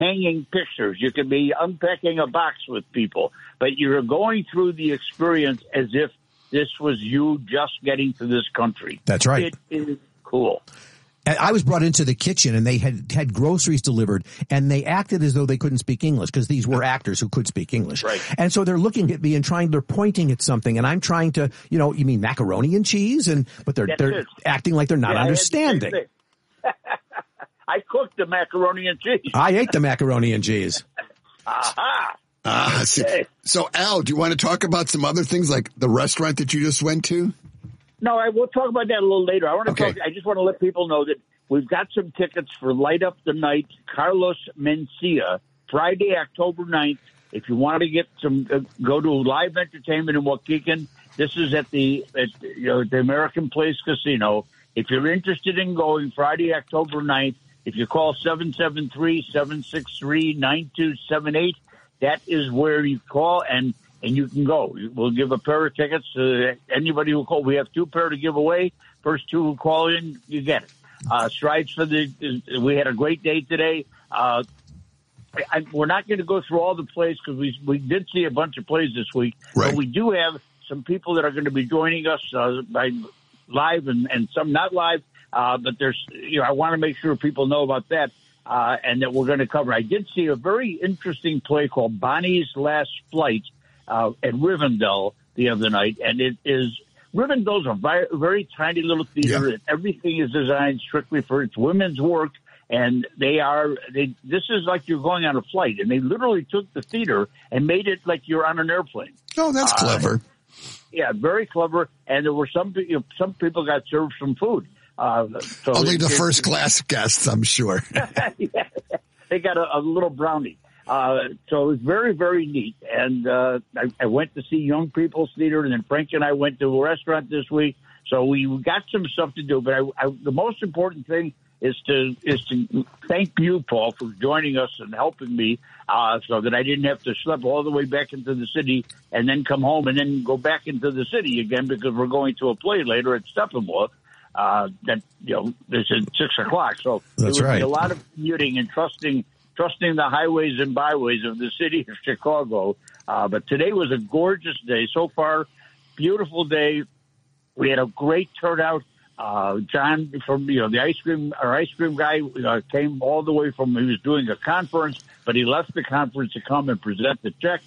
hanging pictures. You can be unpacking a box with people, but you're going through the experience as if this was you just getting to this country. That's right. It is cool. And I was brought into the kitchen, and they had groceries delivered, and they acted as though they couldn't speak English, because these were actors who could speak English. Right. And so they're looking at me and they're pointing at something, and I'm trying to, you mean macaroni and cheese? But they're acting like they're not understanding. I cooked the macaroni and cheese. I ate the macaroni and cheese. Aha. So, Al, do you want to talk about some other things, like the restaurant that you just went to? No, we'll talk about that a little later. I just want to let people know that we've got some tickets for Light Up the Night, Carlos Mencia, Friday, October 9th. If you want to get some, go to live entertainment in Waukegan. This is at the American Place Casino. If you're interested in going, Friday, October 9th, if you call 773-763-9278, that is where you call and you can go. We'll give a pair of tickets to anybody who call. We have 2 pair to give away. First 2 who call in, you get it. Strides for we had a great day today. We're not going to go through all the plays because we did see a bunch of plays this week. Right. But we do have some people that are going to be joining us by live and some not live. But there's, I want to make sure people know about that. And that we're going to cover. I did see a very interesting play called Bonnie's Last Flight at Rivendell the other night, and Rivendell's a very, very tiny little theater, and everything is designed strictly for its women's work, and this is like you're going on a flight, and they literally took the theater and made it like you're on an airplane. Oh, that's clever. Yeah, very clever, and there were some people got served some food. So only the first class guests, I'm sure. Yeah, they got a little brownie. So it was very, very neat. And I went to see Young People's Theater, and then Frank and I went to a restaurant this week. So we got some stuff to do. But the most important thing is to thank you, Paul, for joining us and helping me so that I didn't have to schlep all the way back into the city and then come home and then go back into the city again because we're going to a play later at Steppenwolf. That this is 6 o'clock, so that's there would right. be a lot of commuting and trusting the highways and byways of the city of Chicago. But today was a gorgeous day so far, beautiful day. We had a great turnout. John from the ice cream guy came all the way from. He was doing a conference, but he left the conference to come and present the check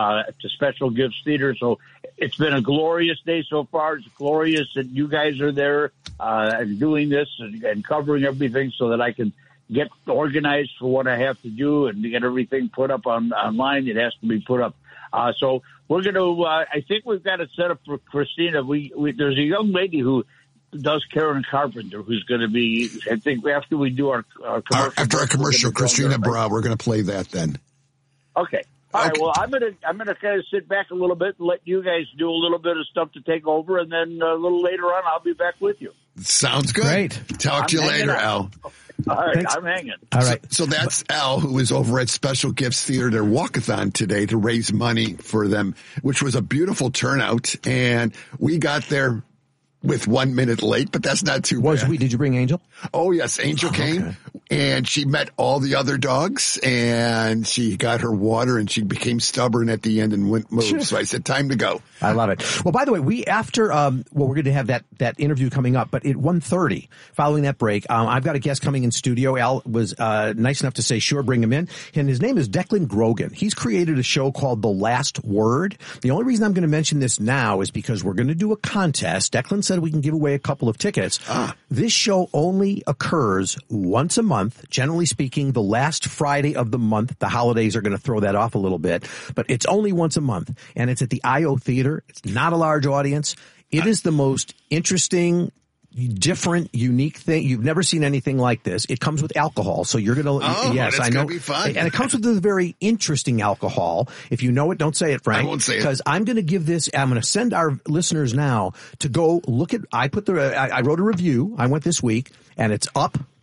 to Special Gifts Theater. So it's been a glorious day so far. It's glorious that you guys are there and doing this and covering everything so that I can get organized for what I have to do and to get everything put up online. It has to be put up. So we're going to, I think we've got it set up for Christina. There's a young lady who does Karen Carpenter who's going to be, I think after we do our commercial. After our commercial, Christina Bra, we're going to play that then. Okay. All right. Well, I'm gonna kind of sit back a little bit and let you guys do a little bit of stuff to take over, and then a little later on, I'll be back with you. Sounds good. Great. Talk to you later, Al. All right. Thanks. I'm hanging. All right. So that's Al, who is over at Special Gifts Theater, their walkathon today to raise money for them, which was a beautiful turnout, and we got there with 1 minute late, but that's not too bad. Did you bring Angel? Oh, yes. Angel came and she met all the other dogs and she got her water and she became stubborn at the end and wouldn't move. Sure. So I said, time to go. I love it. Well, by the way, we're going to have that interview coming up, but at 1:30, following that break, I've got a guest coming in studio. Al was nice enough to say, sure, bring him in. And his name is Declan Grogan. He's created a show called The Last Word. The only reason I'm going to mention this now is because we're going to do a contest. Declan said we can give away a couple of tickets. This show only occurs once a month. Generally speaking, the last Friday of the month. The holidays are going to throw that off a little bit, but it's only once a month, and it's at the IO Theater. It's not a large audience. It is the most interesting, different, unique thing. You've never seen anything like this. It comes with alcohol, so you're going to. Yes, that's I know. Gonna be fun. And it comes with a very interesting alcohol. If you know it, don't say it, Frank. I won't say it because I'm going to give this. I'm going to send our listeners now to go look at. I wrote a review. I went this week, and it's up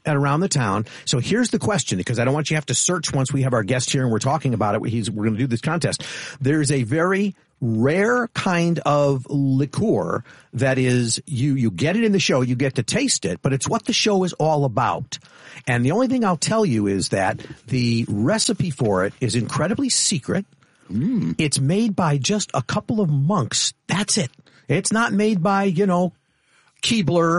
at Around the Town. So here's the question, because I don't want you to have to search once we have our guest here and we're talking about it. We're going to do this contest. There's a very rare kind of liqueur that is, you get it in the show, you get to taste it, but it's what the show is all about. And the only thing I'll tell you is that the recipe for it is incredibly secret. It's made by just a couple of monks. That's it. It's not made by, Keebler.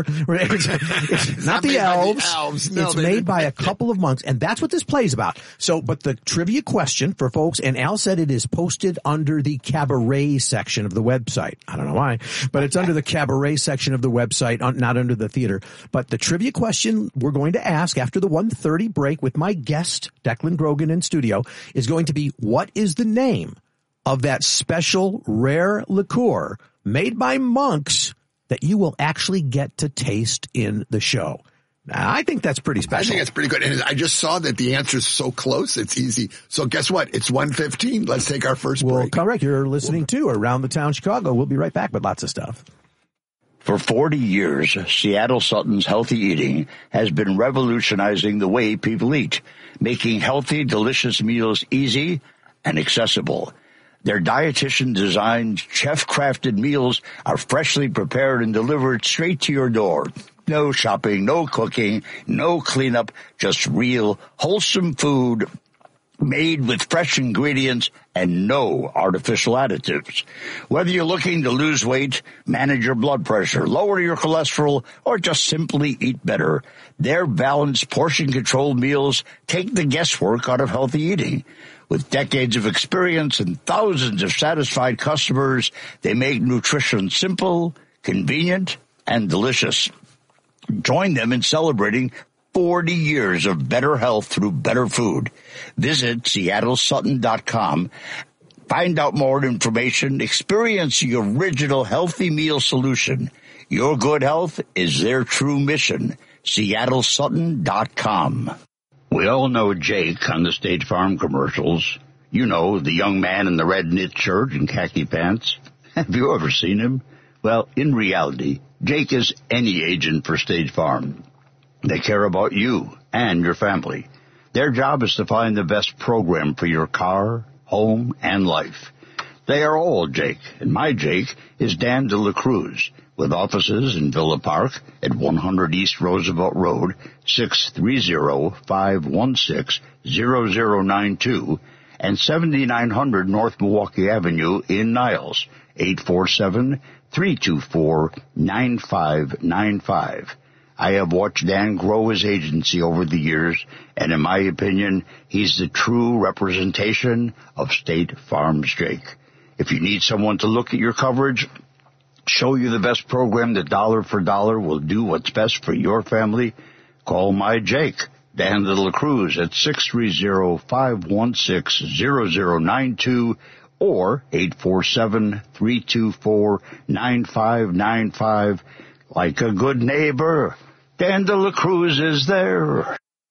It's not the elves. No, it's made by a couple of monks, and that's what this play is about. So, but the trivia question for folks, and Al said it is posted under the cabaret section of the website. I don't know why, but it's under the cabaret section of the website, not under the theater. But the trivia question we're going to ask after the 1:30 break with my guest, Declan Grogan, in studio, is going to be, what is the name of that special rare liqueur made by monks that you will actually get to taste in the show? Now, I think that's pretty special. I think it's pretty good. And I just saw that the answer is so close, it's easy. So guess what? It's 1:15. Let's take our first break. Well, correct. You're listening to Around the Town Chicago. We'll be right back with lots of stuff. For 40 years, Seattle Sutton's Healthy Eating has been revolutionizing the way people eat, making healthy, delicious meals easy and accessible. Their dietitian-designed, chef-crafted meals are freshly prepared and delivered straight to your door. No shopping, no cooking, no cleanup, just real, wholesome food made with fresh ingredients and no artificial additives. Whether you're looking to lose weight, manage your blood pressure, lower your cholesterol, or just simply eat better, their balanced, portion-controlled meals take the guesswork out of healthy eating. With decades of experience and thousands of satisfied customers, they make nutrition simple, convenient, and delicious. Join them in celebrating 40 years of better health through better food. Visit SeattleSutton.com. Find out more information. Experience the original healthy meal solution. Your good health is their true mission. SeattleSutton.com. We all know Jake on the State Farm commercials. You know, the young man in the red knit shirt and khaki pants. Have you ever seen him? Well, in reality, Jake is any agent for State Farm. They care about you and your family. Their job is to find the best program for your car, home, and life. They are all Jake, and my Jake is Dan De La Cruz, with offices in Villa Park at 100 East Roosevelt Road, 630-516-0092, and 7900 North Milwaukee Avenue in Niles, 847-324-9595. I have watched Dan grow his agency over the years, and in my opinion, he's the true representation of State Farm's Jake. If you need someone to look at your coverage, show you the best program that dollar for dollar will do what's best for your family, call my Jake, Dan De La Cruz, at 630-516-0092 or 847-324-9595. Like a good neighbor, Dan De La Cruz is there.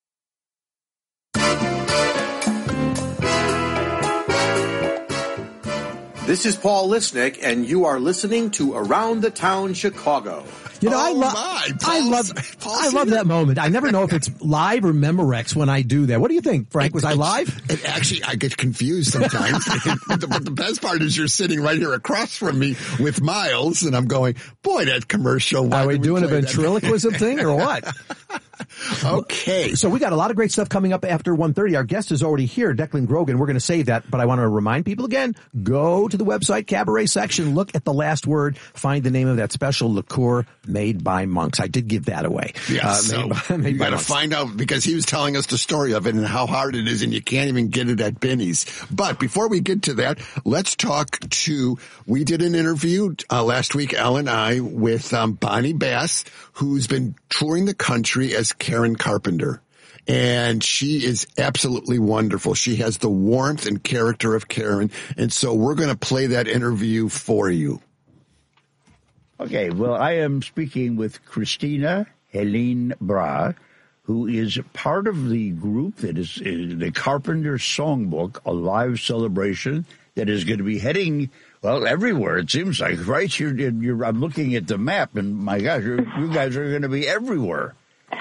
This is Paul Lisnick, and you are listening to Around the Town Chicago. You know, I love that moment. I never know if it's live or Memorex when I do that. What do you think, Frank? Was I live? Actually, I get confused sometimes. but the best part is you're sitting right here across from me with Miles, and I'm going, boy, that commercial. Are we doing a ventriloquism thing or what? Okay. So we got a lot of great stuff coming up after 1:30. Our guest is already here, Declan Grogan. We're going to save that, but I want to remind people again, go to the website, cabaret section, look at the last word, find the name of that special liqueur made by monks. I did give that away. Yes, you got to find out, because he was telling us the story of it and how hard it is, and you can't even get it at Benny's. But before we get to that, let's talk we did an interview last week, Al and I, with Bonnie Bass, who's been touring the country as Karen Carpenter. And she is absolutely wonderful. She has the warmth and character of Karen. And so we're going to play that interview for you. Okay, well, I am speaking with Christina Helene Bra, who is part of the group that is the Carpenter Songbook, a live celebration that is going to be heading, well, everywhere, it seems like, right? I'm looking at the map, and my gosh, you guys are going to be everywhere.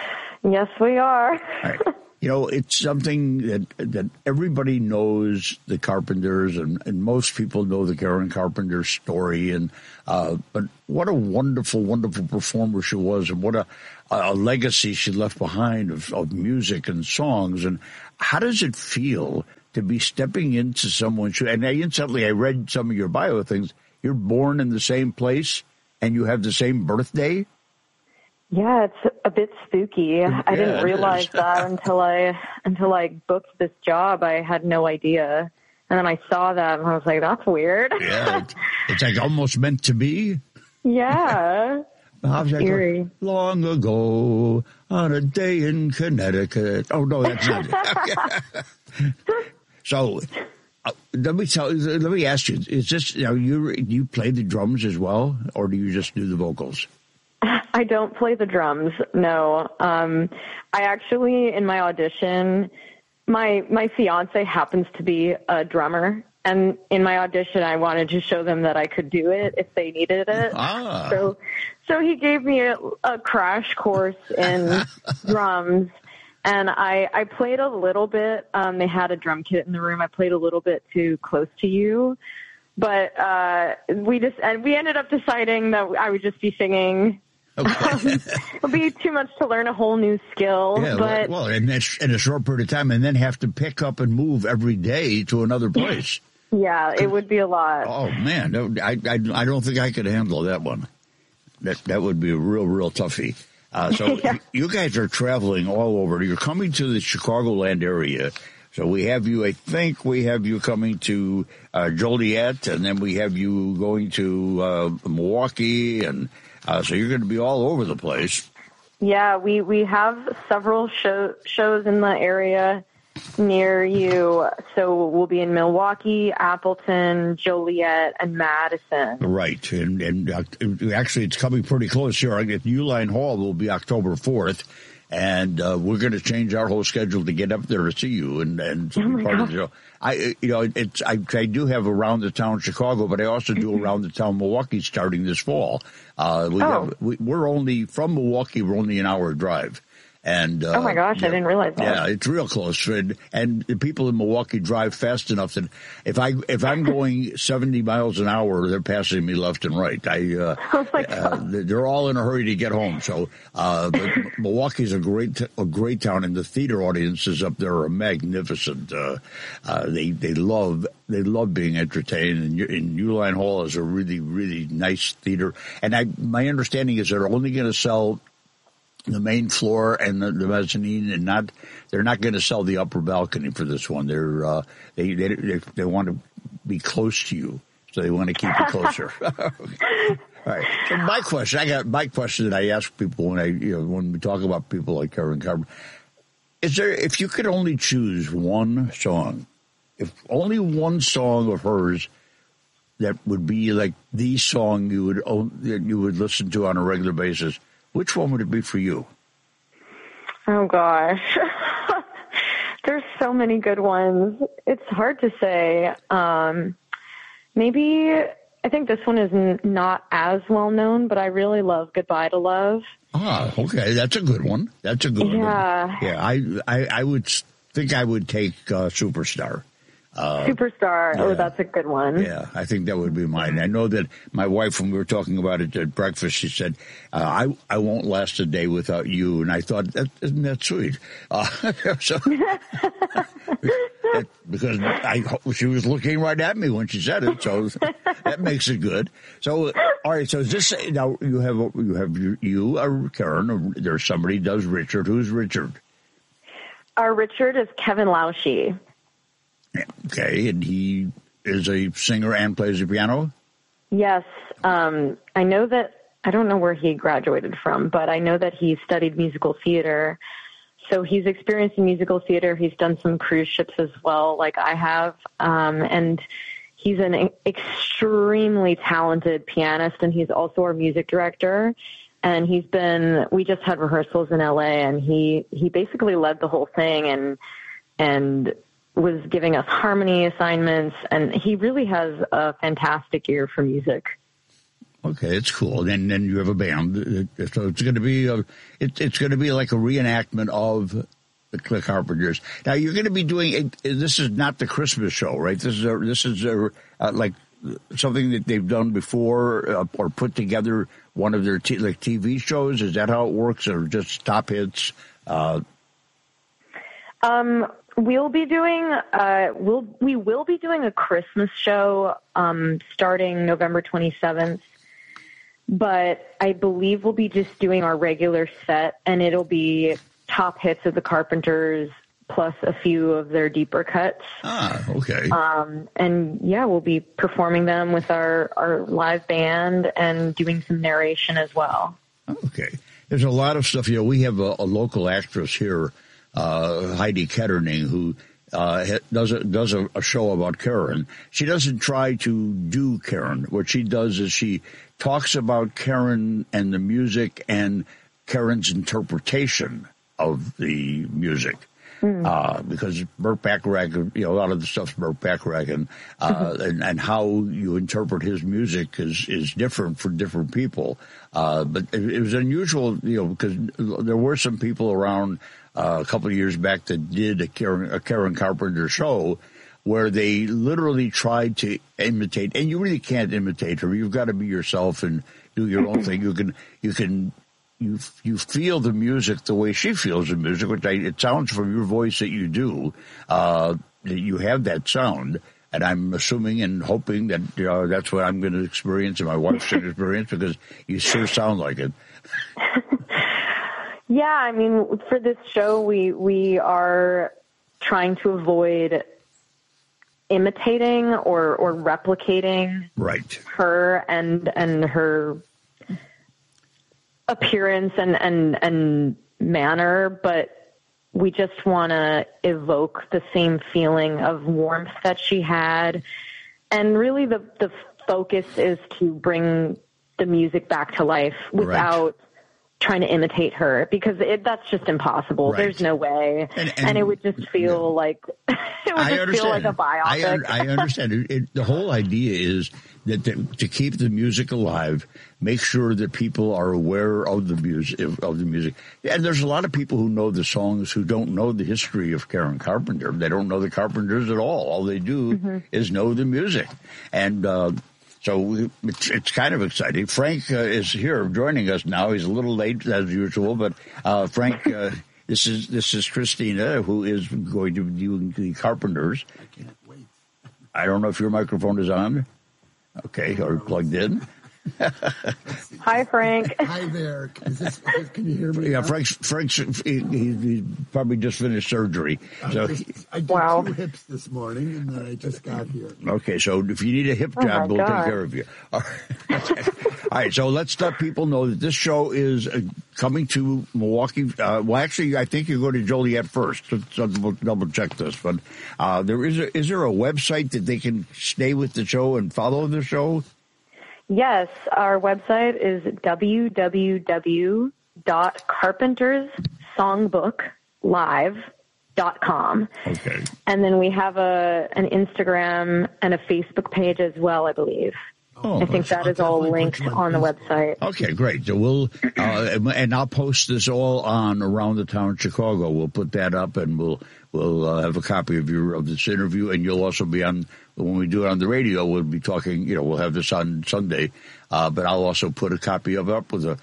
Yes, we are. Right. You know, it's something that everybody knows the Carpenters, and most people know the Karen Carpenter story. And but what a wonderful, wonderful performer she was, and what a legacy she left behind of music and songs. And how does it feel to be stepping into someone's shoe? And I read some of your bio things. You're born in the same place, and you have the same birthday. Yeah, it's a bit spooky. I didn't realize that until I booked this job. I had no idea. And then I saw that and I was like, that's weird. Yeah, it's like almost meant to be. Yeah. Eerie. Long ago on a day in Connecticut. Oh, no, that's not it. So let me ask you, is this, you play the drums as well, or do you just do the vocals? I don't play the drums, no. I actually, in my audition, my fiance happens to be a drummer. And in my audition, I wanted to show them that I could do it if they needed it. So he gave me a crash course in drums. And I played a little bit. They had a drum kit in the room. I played a little bit to Close to You. But we ended up deciding that I would just be singing. Okay. It'll be too much to learn a whole new skill. Yeah, but well, and that's in a short period of time, and then have to pick up and move every day to another place. Yeah, it would be a lot. Oh man, I don't think I could handle that one. That would be a real toughie. So yeah. You guys are traveling all over. You're coming to the Chicagoland area. So we have you coming to Joliet, and then we have you going to Milwaukee, and so you're going to be all over the place. Yeah, we have several shows in the area near you. So we'll be in Milwaukee, Appleton, Joliet, and Madison. Right, and actually it's coming pretty close here. At Uline Hall will be October 4th. And we're going to change our whole schedule to get up there to see you and be part of the show. I do have Around the Town Chicago, but I also do Around the Town Milwaukee starting this fall. We're only from Milwaukee. We're only an hour drive. And oh my gosh, I didn't realize that. Yeah, it's real close. And the people in Milwaukee drive fast enough that if I'm going 70 miles an hour, they're passing me left and right. Oh my God. They're all in a hurry to get home. So, but Milwaukee's a great town, and the theater audiences up there are magnificent. They love being entertained, and Uline Hall is a really, really nice theater. And my understanding is they're only going to sell the main floor and the mezzanine, and they're not going to sell the upper balcony for this one. They want to be close to you, so they want to keep you closer. All right. So my question that I ask people when we talk about people like Karen Carpenter, is there, if you could only choose one song, if only one song of hers that would be like the song that you would listen to on a regular basis, which one would it be for you? Oh, gosh. There's so many good ones. It's hard to say. Maybe, I think this one is not as well known, but I really love Goodbye to Love. Ah, okay. That's a good one. That's a good one. Yeah, I would think I would take Superstar. Superstar. Yeah. Oh, that's a good one. Yeah, I think that would be mine. I know that my wife, when we were talking about it at breakfast, she said, I won't last a day without you. And I thought, isn't that sweet? Because she was looking right at me when she said it. So that makes it good. So, all right. So is this, now you have Karen, there's somebody does Richard. Who's Richard? Our Richard is Kevin Lauschie. Okay, and he is a singer and plays the piano? Yes. I know that, I don't know where he graduated from, but I know that he studied musical theater. So he's experienced in musical theater. He's done some cruise ships as well, like I have. And he's an extremely talented pianist, and he's also our music director. And we just had rehearsals in LA, and he basically led the whole thing and was giving us harmony assignments, and he really has a fantastic ear for music. Okay, it's cool. And then you have a band, so it's going to be it's going to be like a reenactment of the Carpenters. Now you're going to be doing. This is not the Christmas show, right? This is like something that they've done before or put together one of their TV shows. Is that how it works, or just top hits? We'll be doing we will be doing a Christmas show starting November 27th, but I believe we'll be just doing our regular set, and it'll be top hits of the Carpenters plus a few of their deeper cuts. Okay. And yeah, we'll be performing them with our live band and doing some narration as well. Okay. There's a lot of stuff. We have a local actress here, Heidi Ketterning, who does a show about Karen. She doesn't try to do Karen. What she does is she talks about Karen and the music and Karen's interpretation of the music. Because Burt Bacharach, a lot of the stuff's Burt Bacharach, and how you interpret his music is different for different people. But it was unusual, because there were some people around a couple of years back that did a Karen Carpenter show where they literally tried to imitate, and you really can't imitate her. You've got to be yourself and do your own thing. You feel the music the way she feels the music, which it sounds from your voice that you do, that you have that sound. And I'm assuming and hoping that that's what I'm going to experience and my wife's going to experience, because you sure sound like it. Yeah, I mean, for this show, we are trying to avoid imitating or replicating her and her appearance and manner, but we just want to evoke the same feeling of warmth that she had. And really the focus is to bring the music back to life without trying to imitate her, because that's just impossible. There's no way. And it would just feel like feel like a biopic. I understand. The whole idea is that to keep the music alive, make sure that people are aware of the music. And there's a lot of people who know the songs who don't know the history of Karen Carpenter. They don't know the Carpenters at all. All they do is know the music. And so it's kind of exciting. Frank is here joining us now. He's a little late as usual, but Frank, this is Christina, who is going to be doing the Carpenters. I can't wait. I don't know if your microphone is on. Okay, or plugged in. Hi, Frank. Hi there. Can you hear me? Yeah, Frank's he probably just finished surgery. So I did 2 hips this morning, and then I just got here. Okay, so if you need a hip job, we'll take care of you. All right, so let's let people know that this show is coming to Milwaukee. Well, actually, I think you go to Joliet first. So we'll double check this, but is there a website that they can stay with the show and follow the show? Yes, our website is www.carpenterssongbooklive.com. Okay. And then we have an Instagram and a Facebook page as well, I believe. I think that is all linked on the website. Okay, great. So we'll and I'll post this all on Around the Town Chicago. We'll put that up, and we'll have a copy of this interview, and you'll also be on when we do it on the radio. We'll be talking. We'll have this on Sunday, but I'll also put a copy of it up with a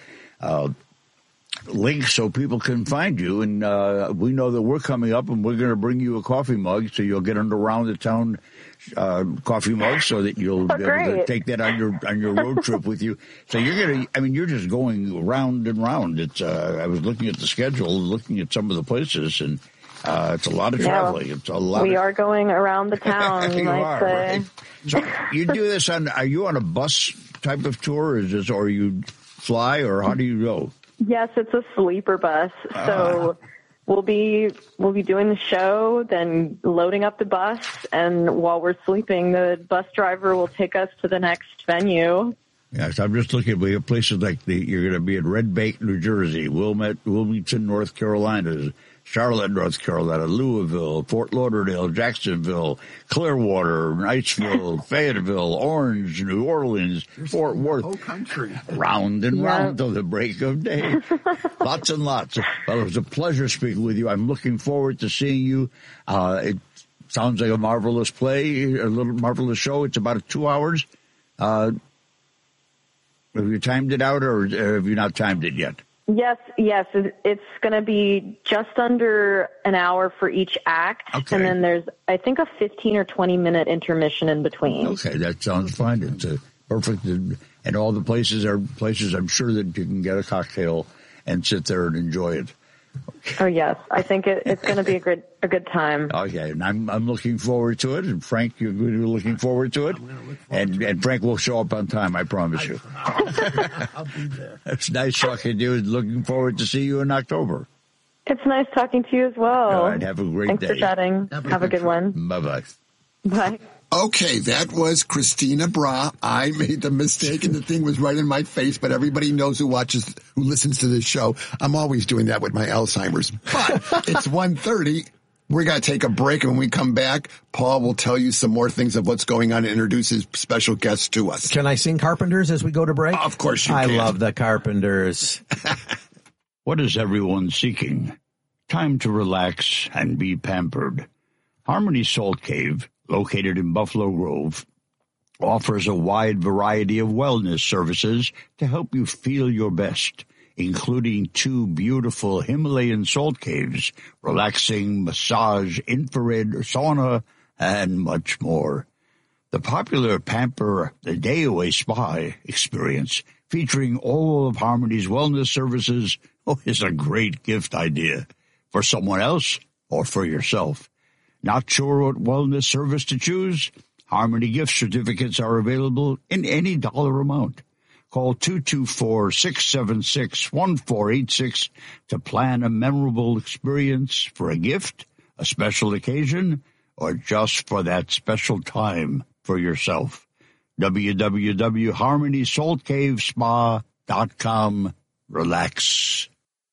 link so people can find you. And we know that we're coming up, and we're going to bring you a coffee mug, so you'll get an Around the Town coffee mug, so that you'll be able to take that on your road trip with you. So you're just going round and round. I was looking at the schedule, looking at some of the places, and it's a lot of traveling. It's a lot. We are going around the town. You are, right? So you do this are you on a bus type of tour, or you fly, or how do you go? Yes, it's a sleeper bus. So we'll be doing the show, then loading up the bus, and while we're sleeping, the bus driver will take us to the next venue. Yes, I'm just looking. We have places like you're going to be in Red Bank, New Jersey, Wilmington, North Carolina, Charlotte, North Carolina, Louisville, Fort Lauderdale, Jacksonville, Clearwater, Niceville, Fayetteville, Orange, New Orleans, Fort Worth. Whole country. Round and round till the break of day. Lots and lots. Well, it was a pleasure speaking with you. I'm looking forward to seeing you. It sounds like a marvelous play, a little marvelous show. It's about 2 hours. Have you timed it out, or have you not timed it yet? Yes. It's going to be just under an hour for each act. Okay. And then there's, I think, a 15 or 20-minute intermission in between. Okay, that sounds fine. It's perfect. And all the places are places I'm sure that you can get a cocktail and sit there and enjoy it. Oh, yes. I think it's going to be a good time. Okay, and I'm looking forward to it. And Frank, you're looking forward to it. And Frank will show up on time, I promise you. I'll be there. It's nice talking to you. Looking forward to see you in October. It's nice talking to you as well. All right, have a great Thanks day. for chatting. Have a good one. Bye-bye. Bye. Okay, that was Christina Bra. I made the mistake and the thing was right in my face, but everybody knows who listens to this show. I'm always doing that with my Alzheimer's. But it's 1:30. We're going to take a break, and when we come back, Paul will tell you some more things of what's going on and introduce his special guest to us. Can I sing Carpenters as we go to break? Of course you can. I love the Carpenters. What is everyone seeking? Time to relax and be pampered. Harmony Salt Cave, located in Buffalo Grove, offers a wide variety of wellness services to help you feel your best, including 2 beautiful Himalayan salt caves, relaxing massage, infrared sauna, and much more. The popular Pamper the Day Away Spa experience, featuring all of Harmony's wellness services, is a great gift idea for someone else or for yourself. Not sure what wellness service to choose? Harmony gift certificates are available in any dollar amount. Call 224-676-1486 to plan a memorable experience for a gift, a special occasion, or just for that special time for yourself. www.harmonysaltcavespa.com. Relax.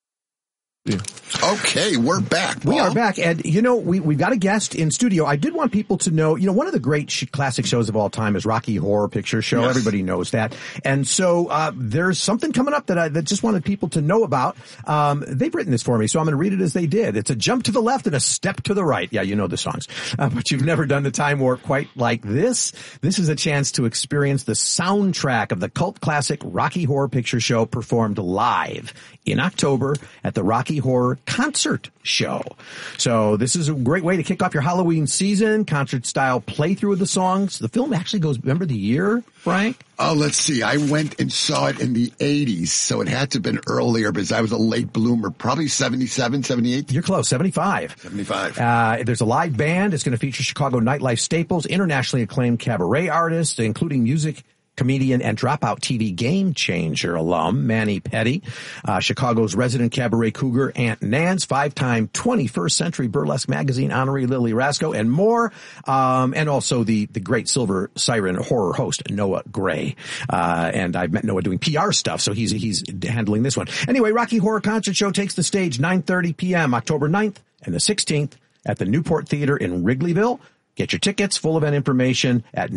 Okay, we're back, Paul. We are back, and we've got a guest in studio. I did want people to know, one of the great classic shows of all time is Rocky Horror Picture Show. Yes. Everybody knows that, and so there's something coming up that just wanted people to know about. They've written this for me, so I'm going to read it as they did. It's a jump to the left and a step to the right. Yeah, you know the songs, but you've never done the time warp quite like this. This is a chance to experience the soundtrack of the cult classic Rocky Horror Picture Show performed live in October at the Rocky Horror Concert Show. So this is a great way to kick off your Halloween season, concert-style playthrough of the songs. The film actually goes, remember the year, Frank? Oh, let's see. I went and saw it in the 80s, so it had to have been earlier because I was a late bloomer, probably 77, 78. You're close, 75. 75. There's a live band. It's going to feature Chicago nightlife staples, internationally acclaimed cabaret artists, including music comedian and Dropout TV Game Changer alum Manny Petty, Chicago's resident cabaret cougar Aunt Nance, 5-time 21st Century Burlesque Magazine honoree Lily Rasco, and more, and also the great Silver Siren horror host Noah Gray. And I've met Noah doing PR stuff, so he's handling this one. Anyway, Rocky Horror Concert Show takes the stage 9:30 p.m. October 9th and the 16th at the Newport Theater in Wrigleyville. Get your tickets, full event information at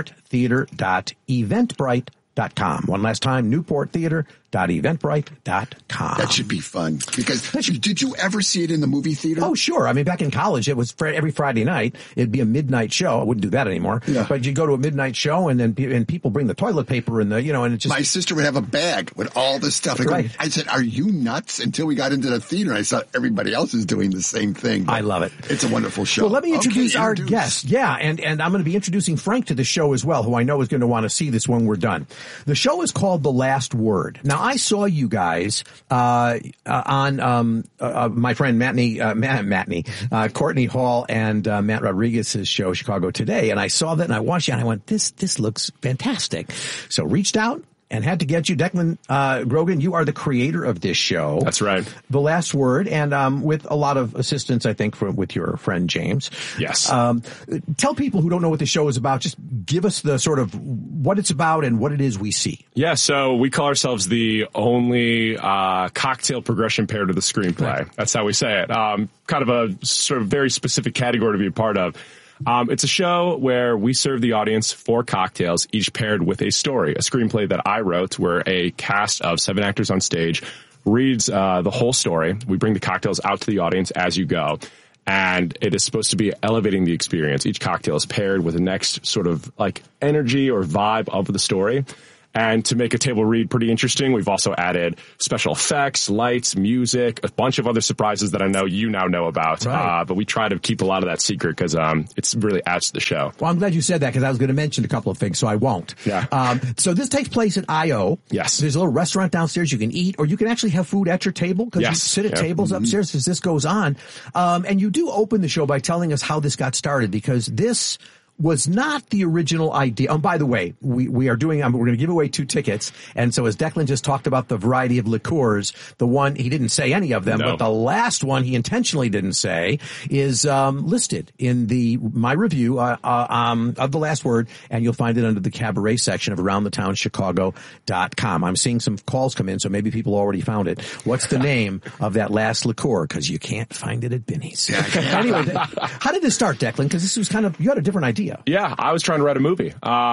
newporttheater.eventbrite.com. One last time, newporttheater.eventbrite.com. That should be fun. Because did you ever see it in the movie theater? Oh, sure. I mean, back in college, it was every Friday night. It'd be a midnight show. I wouldn't do that anymore. Yeah. But you go to a midnight show, and then people bring the toilet paper and and it just. My sister would have a bag with all this stuff. Right. I said, "Are you nuts?" Until we got into the theater, I saw everybody else is doing the same thing. I love it. It's a wonderful show. Well, let me introduce our guest. Yeah, and I'm going to be introducing Frank to the show as well, who I know is going to want to see this when we're done. The show is called The Last Word. Now, I saw you guys on my friend Courtney Hall and Matt Rodriguez's show, Chicago Today, and I saw that and I watched it and I went, this looks fantastic. So reached out, and had to get you. Declan Grogan, you are the creator of this show. That's right. The Last Word, and with a lot of assistance, I think, with your friend James. Yes. Tell people who don't know what the show is about, just give us the sort of what it's about and what it is we see. Yeah, so we call ourselves the only cocktail progression pair to the screenplay. Right. That's how we say it. Kind of a sort of very specific category to be a part of. It's a show where we serve the audience 4 cocktails, each paired with a story, a screenplay that I wrote where a cast of 7 actors on stage reads the whole story. We bring the cocktails out to the audience as you go. And it is supposed to be elevating the experience. Each cocktail is paired with the next sort of like energy or vibe of the story. And to make a table read pretty interesting, we've also added special effects, lights, music, a bunch of other surprises that I know you now know about. Right. But we try to keep a lot of that secret because it's really adds to the show. Well, I'm glad you said that because I was going to mention a couple of things, so I won't. Yeah. So this takes place at I.O. Yes. There's a little restaurant downstairs you can eat, or you can actually have food at your table because yes. you sit at tables upstairs as this goes on. And you do open the show by telling us how this got started because this was not the original idea. Oh, by the way, we are doing, we're going to give away 2 tickets. And so as Declan just talked about the variety of liqueurs, the one, he didn't say any of them, but the last one he intentionally didn't say is listed in my review of The Last Word, and you'll find it under the cabaret section of AroundTheTownChicago.com. I'm seeing some calls come in, so maybe people already found it. What's the name of that last liqueur? Because you can't find it at Binny's. Anyway, how did this start, Declan? Because this was you had a different idea. Yeah, I was trying to write a movie.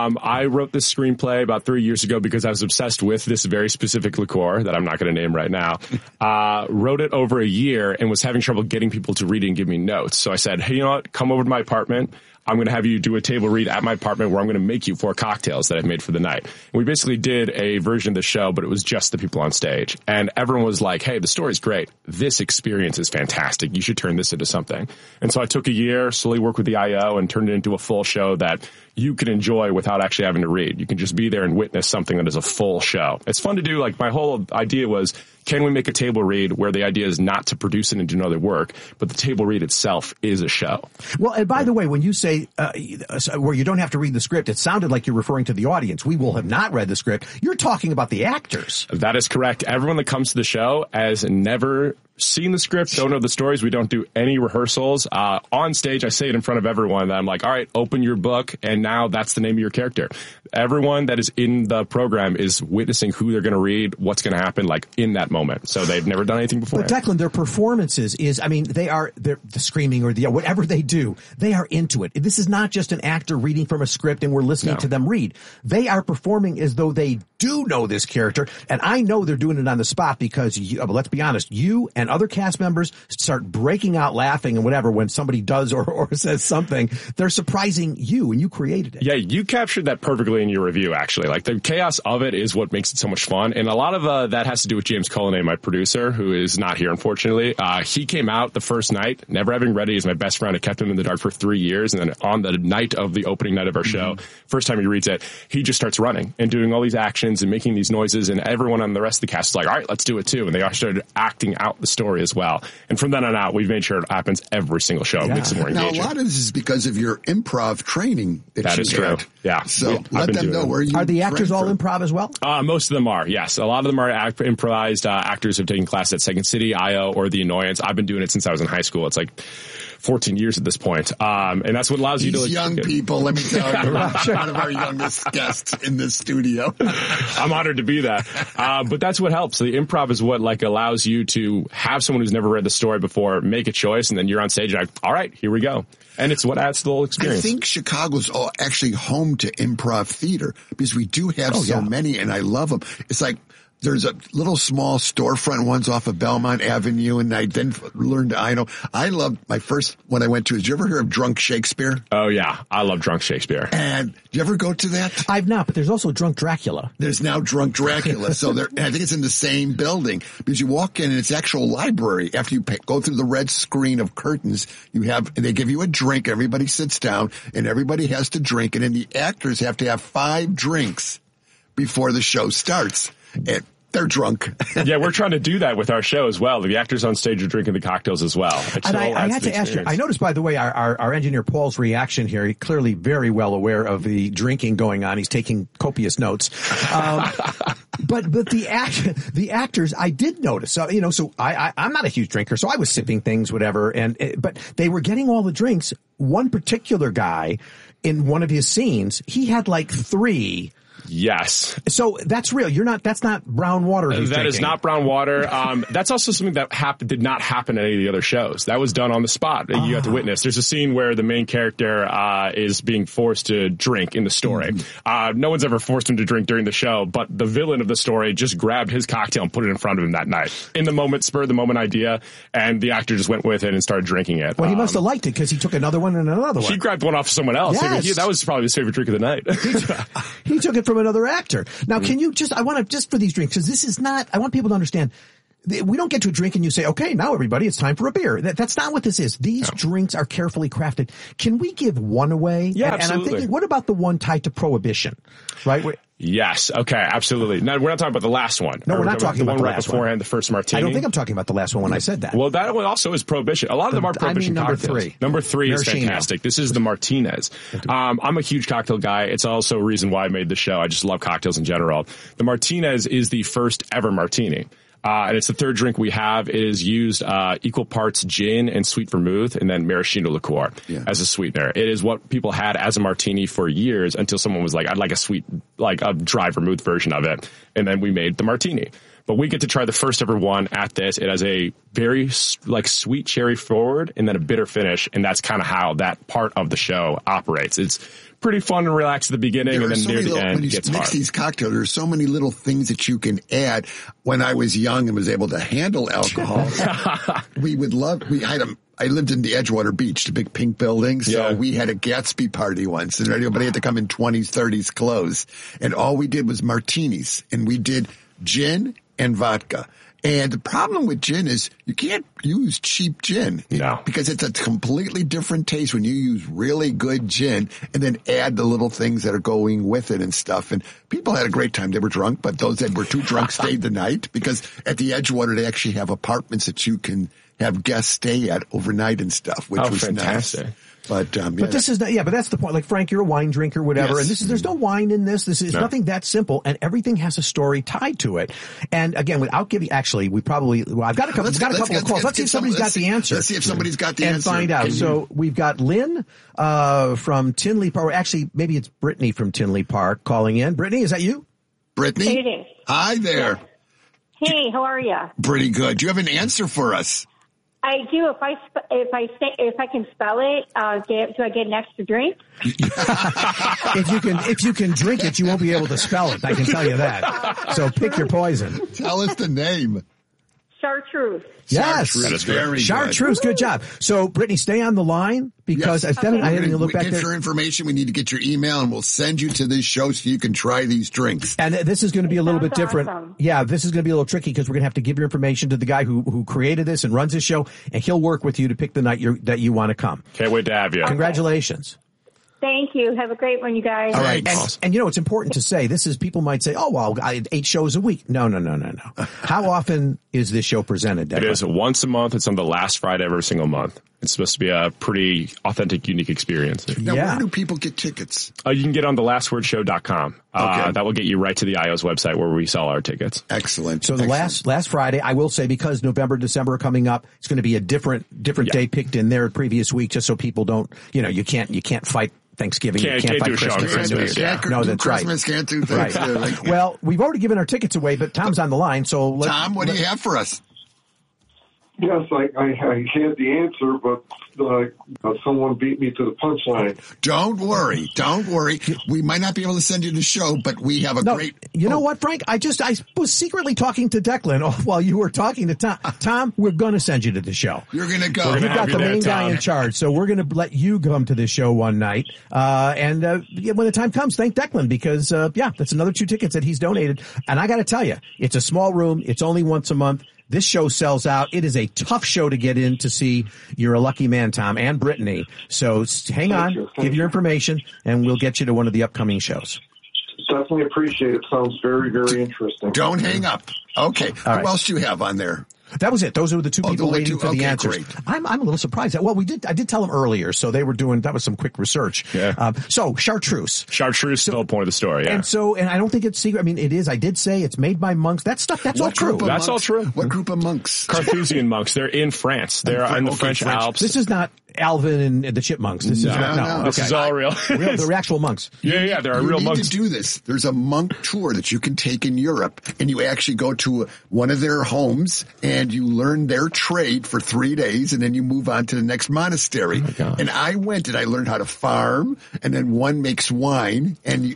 I wrote this screenplay about 3 years ago because I was obsessed with this very specific liqueur that I'm not going to name right now. Wrote it over a year and was having trouble getting people to read it and give me notes. So I said, hey, you know what? Come over to my apartment. I'm going to have you do a table read at my apartment where I'm going to make you 4 cocktails that I've made for the night. And we basically did a version of the show, but it was just the people on stage. And everyone was like, hey, the story's great. This experience is fantastic. You should turn this into something. And so I took a year, slowly worked with the I.O. and turned it into a full show that you can enjoy without actually having to read. You can just be there and witness something that is a full show. It's fun to do. Like my whole idea was, can we make a table read where the idea is not to produce it into another work, but the table read itself is a show? Well, and by the way, when you say where you don't have to read the script, it sounded like you're referring to the audience. We will have not read the script. You're talking about the actors. That is correct. Everyone that comes to the show has never seen the script, don't know the stories. We don't do any rehearsals. On stage, I say it in front of everyone that I'm like, all right, open your book, and now that's the name of your character. Everyone that is in the program is witnessing who they're going to read, what's going to happen, like in that moment. So they've never done anything before. But Declan, their performances they're the screaming or whatever they do, they are into it. This is not just an actor reading from a script and we're listening to them read. They are performing as though they do know this character, and I know they're doing it on the spot because let's be honest, you and other cast members start breaking out laughing and whatever when somebody does or says something. They're surprising you, and you created it. Yeah, you captured that perfectly in your review, actually. Like, the chaos of it is what makes it so much fun, and a lot of that has to do with James Cullinane, my producer, who is not here, unfortunately. He came out the first night, never having read it. He's my best friend. I kept him in the dark for 3 years, and then on the night of the opening night of our show, first time he reads it, he just starts running and doing all these actions and making these noises, and everyone on the rest of the cast is like, all right, let's do it too. And they all started acting out the story as well. And from then on out, we've made sure it happens every single show. Yeah. Makes it more engaging. Now, a lot of this is because of your improv training that is you had. true. Yeah. So let them know where you are. The actors all from. improv as well? Most of them are, yes. A lot of them are improvised actors who have taken class at Second City, I.O., or The Annoyance. I've been doing it since I was in high school. It's like 14 years at this point. And that's what allows you to... These young people, let me tell you, one of our youngest guests in the studio. I'm honored to be that. But that's what helps. The improv is what allows you to have someone who's never read the story before make a choice, and then you're on stage and all right, here we go. And it's what adds to the whole experience. I think Chicago's actually home to improv theater because we do have many, and I love them. It's like there's a little small storefront ones off of Belmont Avenue, and I then learned, I loved my first one I went to. Did you ever hear of Drunk Shakespeare? Oh, yeah. I love Drunk Shakespeare. And did you ever go to that? I've not, but there's also Drunk Dracula. There's now Drunk Dracula. So I think it's in the same building because you walk in and it's actual library. After you go through the red screen of curtains, they give you a drink. Everybody sits down and everybody has to drink. And then the actors have to have 5 drinks before the show starts. And They're drunk. Yeah, we're trying to do that with our show as well. The actors on stage are drinking the cocktails as well. And I had to ask you, I noticed, by the way, our engineer Paul's reaction here, he clearly very well aware of the drinking going on. He's taking copious notes. But the actors, I did notice. So, I'm not a huge drinker, so I was sipping things, whatever. But they were getting all the drinks. One particular guy in one of his scenes, he had like 3. Yes. So that's real. That's not brown water. That drinking. Is not brown water. That's also something that did not happen at any of the other shows. That was done on the spot. You have to witness. There's a scene where the main character is being forced to drink in the story. No one's ever forced him to drink during the show, but the villain of the story just grabbed his cocktail and put it in front of him that night. In the moment, spur of the moment idea, and the actor just went with it and started drinking it. Well, he must have liked it because he took another one and another one. He grabbed one off someone else. Yes. That was probably his favorite drink of the night. He took it from another actor. Now, can you just for these drinks, because this is not, I want people to understand, we don't get to a drink and you say, okay, now everybody, it's time for a beer. That's not what this is. These drinks are carefully crafted. Can we give one away? Yeah, and absolutely. I'm thinking, what about the one tied to Prohibition? Right? Yes. Okay. Absolutely. No, we're not talking about the last one. No, we're not talking about the one right last beforehand, one. the first martini. I don't think I'm talking about the last one when I said that. Well, that one also is Prohibition. A lot of them are Prohibition number cocktails. 3. Number 3 is Maraschino. fantastic. This is the Martinez. I'm a huge cocktail guy. It's also a reason why I made the show. I just love cocktails in general. The Martinez is the first ever martini. And it's the third drink we have. It is used equal parts gin and sweet vermouth and then maraschino liqueur as a sweetener. It is what people had as a martini for years until someone was like, I'd like a dry vermouth version of it. And then we made the martini. But we get to try the first ever one at this. It has a very sweet cherry forward and then a bitter finish. And that's kind of how that part of the show operates. It's pretty fun and relaxed at the beginning, and then near the end it gets hard. When you mix these cocktails, there's so many little things that you can add. When I was young and was able to handle alcohol, I lived in the Edgewater Beach, the big pink building, so we had a Gatsby party once, and everybody had to come in 20s, 30s clothes. And all we did was martinis, and we did gin and vodka. And the problem with gin is you can't use cheap gin because it's a completely different taste when you use really good gin and then add the little things that are going with it and stuff. And people had a great time. They were drunk, but those that were too drunk stayed the night because at the Edgewater, they actually have apartments that you can have guests stay at overnight and stuff, which was fantastic. Nice. But this is not, but that's the point. Like Frank, you're a wine drinker, whatever. Yes. And there's no wine in this. This is nothing that simple, and everything has a story tied to it. And again, without giving, actually, I've got a couple of calls. Let's see if somebody's got the answer. Let's see if somebody's got the answer. And find out. So we've got Lynn, from Tinley Park. Or actually, maybe it's Brittany from Tinley Park calling in. Brittany, is that you? Brittany? It is. Hi there. Hey, how are you? Pretty good. Do you have an answer for us? I do. If I can spell it, do I get an extra drink? If you can drink it, you won't be able to spell it. I can tell you that. So pick your poison. Tell us the name. Chartreuse. Yes, that is very Chartreuse. Good job. So, Brittany, stay on the line because I had to look back there. Get your information. We need to get your email, and we'll send you to this show so you can try these drinks. And this is going to be a little bit different. Awesome. Yeah, this is going to be a little tricky because we're going to have to give your information to the guy who created this and runs this show, and he'll work with you to pick the night that you want to come. Can't wait to have you. Congratulations. Thank you. Have a great one, you guys. All right. And it's important to say, people might say, oh, well, 8 shows a week. No. How often is this show presented, Declan? It is once a month. It's on the last Friday of every single month. It's supposed to be a pretty authentic, unique experience. Now, where do people get tickets? You can get on the lastwordshow.com. That will get you right to the IO's website where we sell our tickets. Excellent. So the last Friday, I will say, because November, December are coming up, it's going to be a different day picked in there previous week, just so people don't, you can't fight Thanksgiving. Can't fight do a show on Christmas. No, that's Christmas, right. Can't do Thanksgiving. Right. Well, we've already given our tickets away, but Tom's on the line. So Tom, what do you have for us? Yes, I had the answer, but someone beat me to the punchline. Don't worry. We might not be able to send you the show, but we have a great... You know what, Frank? I was secretly talking to Declan while you were talking to Tom. Tom, we're going to send you to the show. You're going to go. You've got the main guy in charge, so we're going to let you come to this show one night. And when the time comes, thank Declan, because, that's another 2 tickets that he's donated. And I got to tell you, it's a small room. It's only once a month. This show sells out. It is a tough show to get in to see. You're a lucky man, Tom, and Brittany. So hang on, give your information, and we'll get you to one of the upcoming shows. Definitely appreciate it. Sounds very, very interesting. Don't hang up. Okay. All right. Who else do you have on there? That was it. Those were the two people only waiting two? for the Okay, answers. great. I'm a little surprised. Well, I did tell them earlier, so they were that was some quick research. Yeah. So chartreuse. Chartreuse is the whole point of the story, yeah. And I don't think it's secret. I mean, it is. I did say it's made by monks. That's all true. That's all true. What group of monks? Carthusian monks. They're in France. They're in the French Alps. This is not Alvin and the Chipmunks. This is No. This is all real. They're actual monks. Yeah, there are You real need monks. to do this. There's a monk tour that you can take in Europe, and you actually go to one of their homes and you learn their trade for 3 days, and then you move on to the next monastery. And I went and I learned how to farm, and then one makes wine, and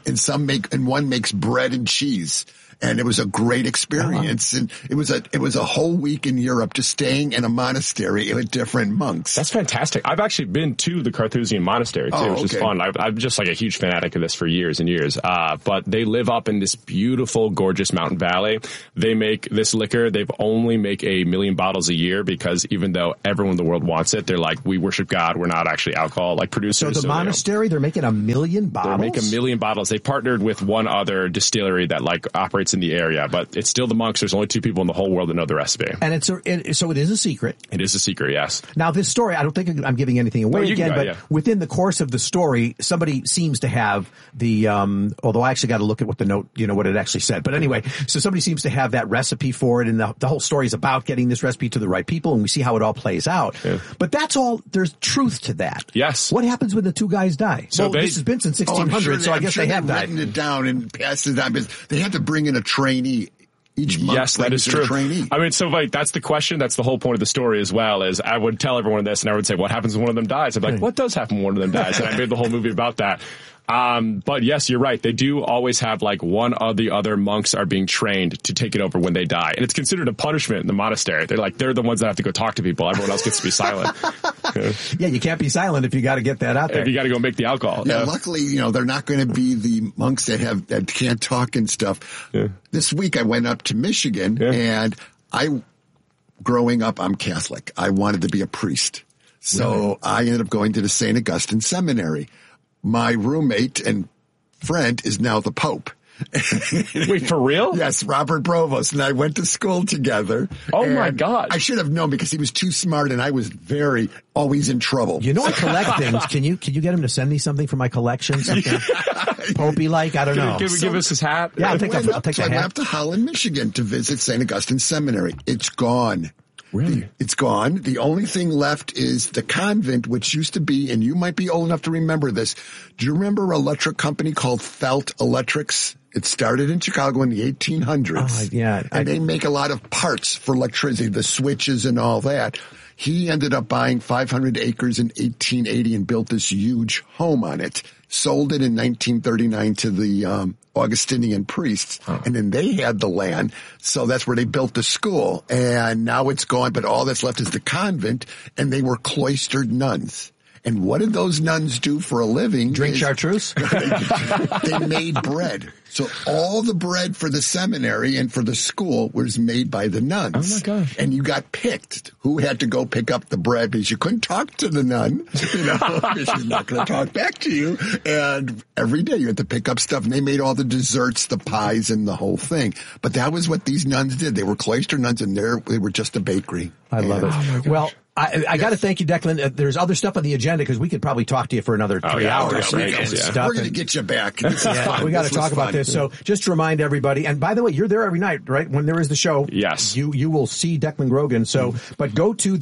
one makes bread and cheese. And it was a great experience. And it was a whole week in Europe just staying in a monastery with different monks. That's fantastic. I've actually been to the Carthusian monastery too, which is fun. I'm just like a huge fanatic of this for years and years. But they live up in this beautiful, gorgeous mountain valley. They make this liquor. They've only make 1 million bottles a year because even though everyone in the world wants it, they're like, we worship God. We're not actually alcohol producers. So the monastery, they're making 1 million bottles? They make 1 million bottles. They partnered with one other distillery that operates in the area, but it's still the monks. There's only 2 people in the whole world that know the recipe. And so it is a secret. It is a secret, yes. Now this story, I don't think I'm giving anything away but within the course of the story, somebody seems to have the, although I actually got to look at what the note, what it actually said. But anyway, so somebody seems to have that recipe for it, and the whole story is about getting this recipe to the right people, and we see how it all plays out. Yeah. But that's all, there's truth to that. Yes. What happens when the 2 guys die? So this has been since 1600, so I guess they have died. Written it down and passed it on. They had to bring in a trainee each month. Yes, that is true. Trainee. I mean, so that's the question. That's the whole point of the story as well, is I would tell everyone this and I would say, what happens when one of them dies? I'd be like, what does happen when one of them dies? And I made the whole movie about that. But yes, you're right. They do always have one of the other monks are being trained to take it over when they die. And it's considered a punishment in the monastery. They're the ones that have to go talk to people. Everyone else gets to be silent. Yeah, you can't be silent if you got to get that out there. If you got to go make the alcohol. Yeah, luckily, they're not going to be the monks that can't talk and stuff. Yeah. This week I went up to Michigan and growing up, I'm Catholic. I wanted to be a priest. So I ended up going to the St. Augustine Seminary. My roommate and friend is now the Pope. Wait, for real? Yes, Robert Provost and I went to school together. Oh my God. I should have known because he was too smart and I was always in trouble. I collect things. Can you get him to send me something for my collection? Something Popey-like? I don't know. Give us his hat? Yeah, I'll take the hat. I went up to Holland, Michigan to visit St. Augustine Seminary. It's gone. Really? It's gone. The only thing left is the convent, which used to be, and you might be old enough to remember this. Do you remember an electric company called Felt Electrics? It started in Chicago in the 1800s. Yeah. And they make a lot of parts for electricity, the switches and all that. He ended up buying 500 acres in 1880 and built this huge home on it. Sold it in 1939 to the Augustinian priests, and then they had the land, so that's where they built the school. And now it's gone, but all that's left is the convent, and they were cloistered nuns. And what did those nuns do for a living? Drink chartreuse? They made bread. So all the bread for the seminary and for the school was made by the nuns. Oh my gosh. And you got picked who had to go pick up the bread because you couldn't talk to the nun, because she's not going to talk back to you. And every day you had to pick up stuff, and they made all the desserts, the pies, and the whole thing. But that was what these nuns did. They were cloister nuns, and they were just a bakery. I love it. Oh well, I got to thank you, Declan. There's other stuff on the agenda because we could probably talk to you for another 3 hours. We're going to get you back. We got to talk about this. So just to remind everybody, and by the way, you're there every night, right? When there is the show. Yes. You will see Declan Grogan. So, but go to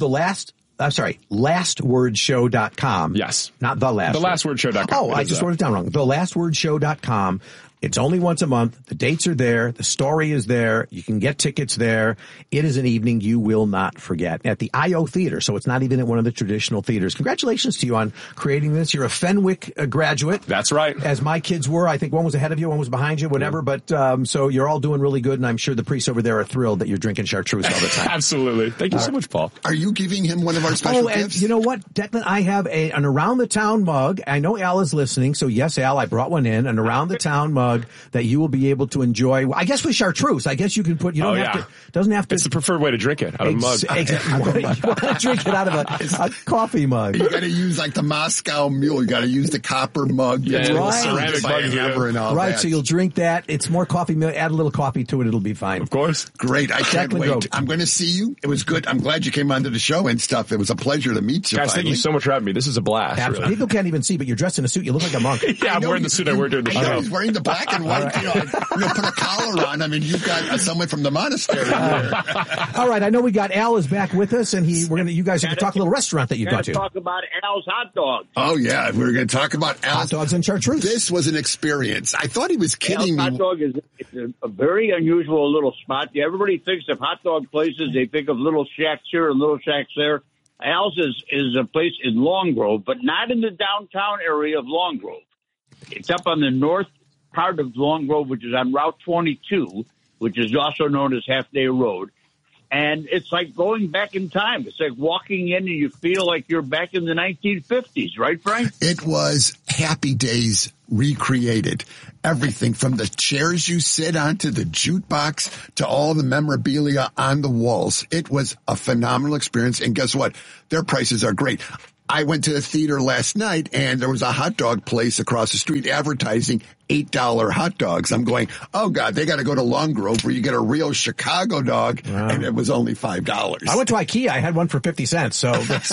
lastwordshow.com. Yes. Not the last. Thelastwordshow.com. Oh, I just wrote it down wrong. Thelastwordshow.com. It's only once a month. The dates are there. The story is there. You can get tickets there. It is an evening you will not forget at the IO Theater. So it's not even at one of the traditional theaters. Congratulations to you on creating this. You're a Fenwick graduate. That's right. As my kids were. I think one was ahead of you, one was behind you, whatever. But so you're all doing really good, and I'm sure the priests over there are thrilled that you're drinking chartreuse all the time. Absolutely. Thank you so much, Paul. Are you giving him one of our special gifts? And you know what, Declan? I have an Around the Town mug. I know Al is listening, so yes, Al, I brought one in, an Around the Town mug. mug that you will be able to enjoy. I guess with chartreuse. I guess you can put. You don't have to. Doesn't have to. It's the preferred way to drink it out of a mug. Exactly. You want to drink it out of a coffee mug. You got to use like the Moscow Mule. You got to use the copper mug. Yeah, right. Ceramic mug and all right. that. So you'll drink that. It's more coffee milk. Add a little coffee to it. It'll be fine. Of course. Great. I can't Declan wait. Grobe. I'm going to see you. It was good. I'm glad you came onto the show and stuff. It was a pleasure to meet you. Guys, thank you so much for having me. This is a blast. Absolutely. Really. People can't even see, but you're dressed in a suit. You look like a monk. Yeah, I'm wearing the suit I wear during the I know show. he's wearing the black and white. Put a collar on. I mean, you've got someone from the monastery here. All right. I know we got Al is back with us, and you guys are going to talk a little restaurant that you got to. Talk about Al's hot dogs. Oh yeah, we're going to talk about Al's hot dogs and chartreuse. This was an experience. I thought he was kidding Al's me. Hot dog is a very unusual little spot. Everybody thinks of hot dog places. They think of little shacks here and little shacks there. Al's is a place in Long Grove, but not in the downtown area of Long Grove. It's up on the north part of Long Grove, which is on Route 22, which is also known as Half Day Road. And it's like going back in time. It's like walking in and you feel like you're back in the 1950s, right, Frank? It was Happy Days recreated. Everything from the chairs you sit on to the jukebox to all the memorabilia on the walls. It was a phenomenal experience. And guess what? Their prices are great. I went to the theater last night and there was a hot dog place across the street advertising $8 hot dogs. I'm going, oh God, they got to go to Long Grove where you get a real Chicago dog. Wow. And it was only $5. I went to IKEA. I had one for 50 cents. So that's,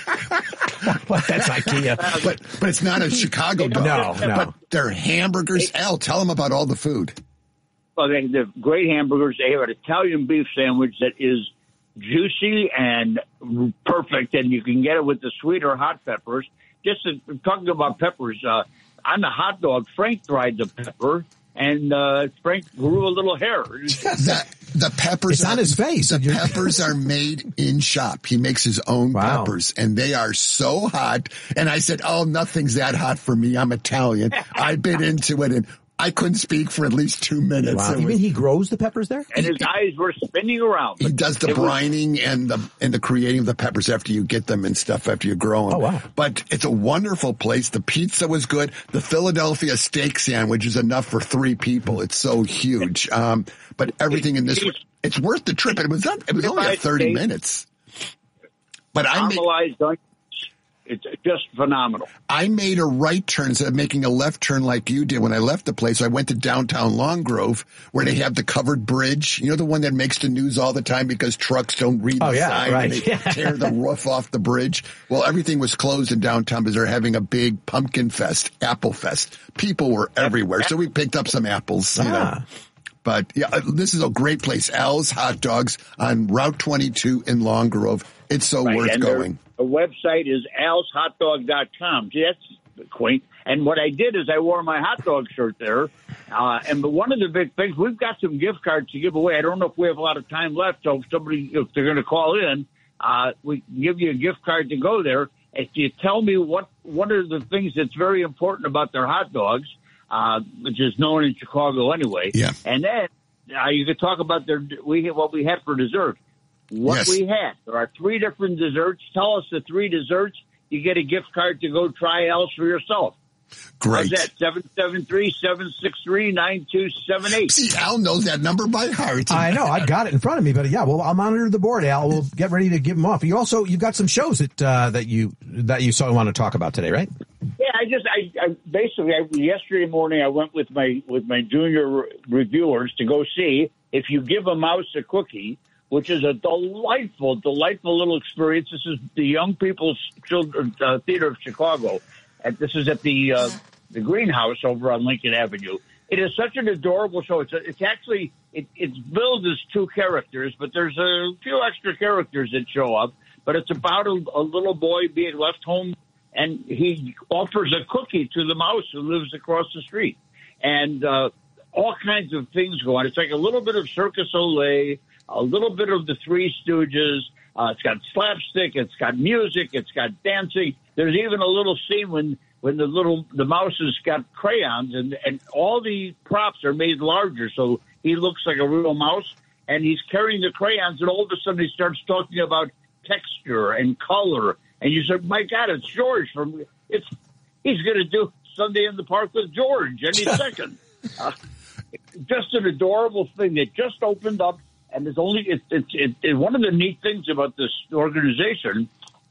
that's IKEA. But it's not a Chicago dog. No. But they're hamburgers. Al, tell them about all the food. Well, they have great hamburgers. They have an Italian beef sandwich that is juicy and perfect, and you can get it with the sweet or hot peppers. Just talking about peppers, on the hot dog, Frank dried the pepper, and Frank grew a little hair. The peppers it's on his face. The peppers are made in shop. He makes his own peppers, and they are so hot. And I said, oh, nothing's that hot for me. I'm Italian. I bit into it, and I couldn't speak for at least 2 minutes. Wow. You mean he grows the peppers there? And his eyes were spinning around. He does the brining and the creating of the peppers after you get them and stuff, after you grow them. Oh, wow. But it's a wonderful place. The pizza was good. The Philadelphia steak sandwich is enough for 3 people. It's so huge. But everything in this, it's worth the trip. It was only 30 minutes. But caramelized onions. It's just phenomenal. I made a right turn instead of making a left turn like you did when I left the place. I went to downtown Long Grove where they have the covered bridge. You know, the one that makes the news all the time because trucks don't read the sign and they tear the roof off the bridge. Well, everything was closed in downtown because they're having a big pumpkin fest, apple fest. People were everywhere. So we picked up some apples, you know. But yeah, this is a great place. Al's Hot Dogs on Route 22 in Long Grove. It's so worth going. The website is alshotdog.com. See, that's quaint. And what I did is I wore my hot dog shirt there. And one of the big things, we've got some gift cards to give away. I don't know if we have a lot of time left. So if they're going to call in, we can give you a gift card to go there. If you tell me what are the things that's very important about their hot dogs, which is known in Chicago anyway. Yeah. And then you could talk about what we had for dessert. We had. There are 3 different desserts. Tell us the 3 desserts. You get a gift card to go try Al's for yourself. Great. How's that? 773-763-9278. See, Al knows that number by heart. I know. I've got it in front of me, but yeah, well, I'll monitor the board, Al. We'll get ready to give them off. You've got some shows that you want to talk about today, right? Yeah, yesterday morning I went with my junior reviewers to go see If You Give a Mouse a Cookie, which is a delightful little experience. This is the Young People's Children's Theater of Chicago. And this is at the Greenhouse over on Lincoln Avenue. It is such an adorable show. It's actually billed as 2 characters, but there's a few extra characters that show up. But it's about a little boy being left home, and he offers a cookie to the mouse who lives across the street. And all kinds of things go on. It's like a little bit of Circus Olay, a little bit of the Three Stooges. It's got slapstick. It's got music. It's got dancing. There's even a little scene when the mouse has got crayons, and all the props are made larger, so he looks like a real mouse. And he's carrying the crayons, and all of a sudden he starts talking about texture and color. And you said, "My God, it's George he's going to do Sunday in the Park with George any second." Just an adorable thing that just opened up, and it's only one of the neat things about this organization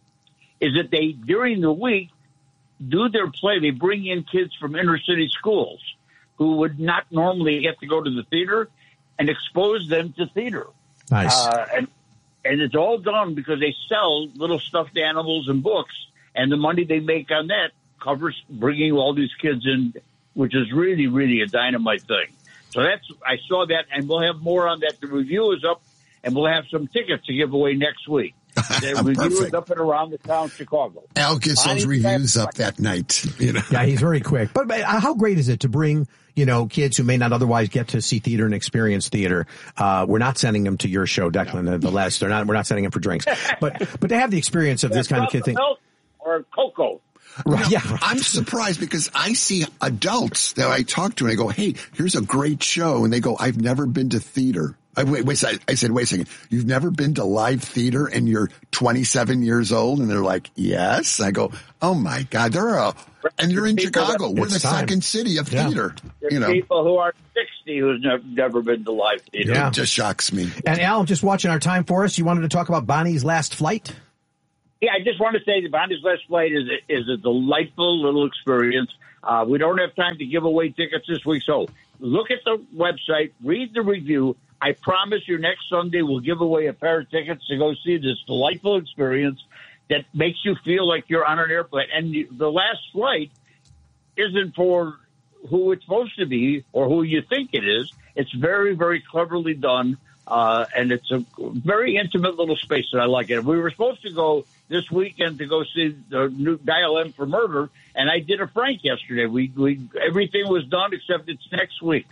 is that they, during the week, do their play. They bring in kids from inner city schools who would not normally get to go to the theater and expose them to theater. Nice. And it's all done because they sell little stuffed animals and books, and the money they make on that covers bringing all these kids in, which is really, really a dynamite thing. So I saw that, and we'll have more on that. The review is up, and we'll have some tickets to give away next week. The review is up and around the town of Chicago. Al gets those reviews up that night. You know? Yeah, he's very quick. But how great is it to bring, kids who may not otherwise get to see theater and experience theater? We're not sending them to your show, Declan. We're not sending them for drinks. But to have the experience of this kind of kid thing. Or cocoa. Right, yeah. I'm surprised because I see adults that I talk to and I go, hey, here's a great show. And they go, I've never been to theater. I said, wait a second. You've never been to live theater and you're 27 years old? And they're like, yes. I go, oh my God, and you're in Chicago. We're the second city of theater. There's people who are 60 who's never been to live theater. Yeah. It just shocks me. And Al, just watching our time for us, you wanted to talk about Bonnie's Last Flight? Yeah, I just want to say that Bonnie's Last Flight is a delightful little experience. We don't have time to give away tickets this week, so look at the website, read the review. I promise you next Sunday we'll give away a pair of tickets to go see this delightful experience that makes you feel like you're on an airplane. And the last flight isn't for who it's supposed to be or who you think it is. It's very, very cleverly done, and it's a very intimate little space that I like it. We were supposed to go this weekend to go see the new Dial M for Murder, and I did a Frank yesterday. We everything was done except it's next week.